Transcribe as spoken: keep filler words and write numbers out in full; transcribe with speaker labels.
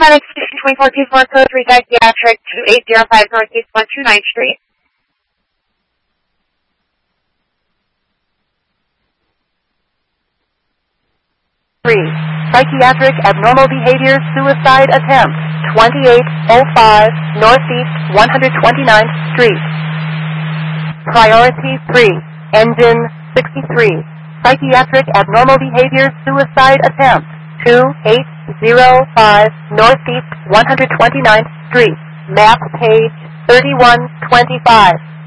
Speaker 1: Atlantic Station twenty-four two four code three psychiatric two eight zero five Northeast one two ninth Street.
Speaker 2: three. Psychiatric abnormal behavior suicide attempt twenty-eight oh five Northeast one hundred twenty-ninth Street. Priority three. Engine sixty-three. Psychiatric abnormal behavior suicide attempt two eight zero five Northeast one hundred twenty-ninth Street. Map page thirty-one twenty-five.